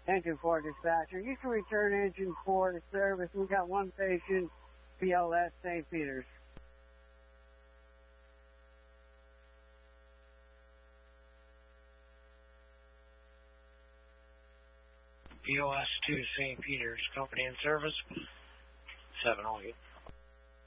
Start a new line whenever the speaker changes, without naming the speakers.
Engine 4 dispatcher. You can return Engine 4 to service. We've got one patient, BLS St. Peter's.
BOS 2 St. Peter's, company in service, 7 all you.